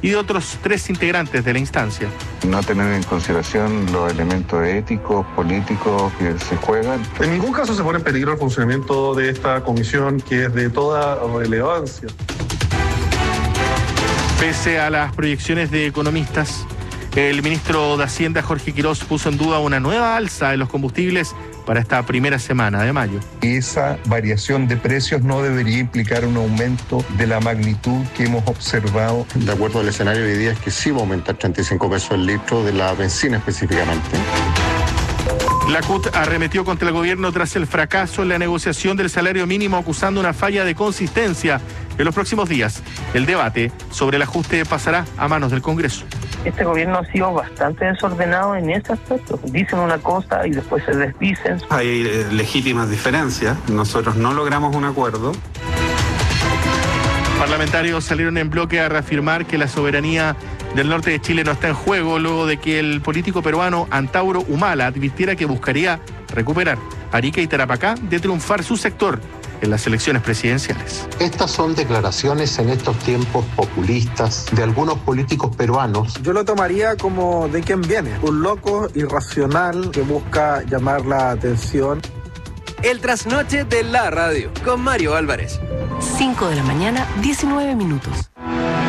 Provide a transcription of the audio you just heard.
y de otros 3 integrantes de la instancia. No tener en consideración los elementos éticos, políticos que se juegan. En ningún caso se pone en peligro el funcionamiento de esta comisión, que es de toda relevancia. Pese a las proyecciones de economistas, el ministro de Hacienda, Jorge Quirós, puso en duda una nueva alza en los combustibles para esta primera semana de mayo. Esa variación de precios no debería implicar un aumento de la magnitud que hemos observado. De acuerdo al escenario de hoy día es que sí va a aumentar 35 pesos el litro de la benzina específicamente. La CUT arremetió contra el gobierno tras el fracaso en la negociación del salario mínimo, acusando una falla de consistencia. En los próximos días, el debate sobre el ajuste pasará a manos del Congreso. Este gobierno ha sido bastante desordenado en ese aspecto. Dicen una cosa y después se desdicen. Hay legítimas diferencias. Nosotros no logramos un acuerdo. Parlamentarios salieron en bloque a reafirmar que la soberanía del norte de Chile no está en juego, luego de que el político peruano Antauro Humala advirtiera que buscaría recuperar Arica y Tarapacá de triunfar su sector en las elecciones presidenciales. Estas son declaraciones en estos tiempos populistas de algunos políticos peruanos. Yo lo tomaría como de quién viene, un loco irracional que busca llamar la atención. El trasnoche de la radio con Mario Álvarez. 5 de la mañana, 19 minutos.